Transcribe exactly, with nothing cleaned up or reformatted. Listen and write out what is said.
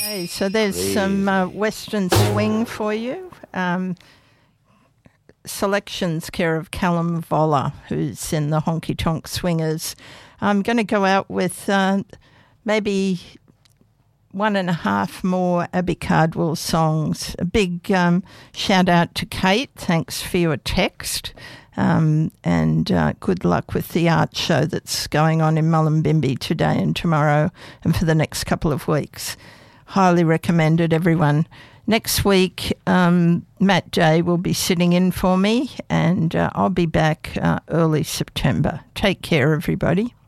Hey, so there's Crazy. some uh, Western swing for you. Um, selections care of Callum Voller, who's in the Honky Tonk Swingers. I'm going to go out with uh, maybe one and a half more Abby Cardwell songs. A big um, shout out to Kate. Thanks for your text. Um, and uh, good luck with the art show that's going on in Mullumbimby today and tomorrow and for the next couple of weeks. Highly recommended, everyone. Next week, um, Matt Day will be sitting in for me, and uh, I'll be back uh, early September. Take care, everybody.